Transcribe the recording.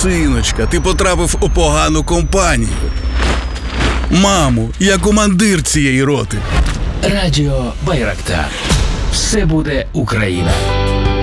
Синочка, ти потрапив у погану компанію. Мамо, я командир цієї роти. Радіо Байрактар. Все буде Україна.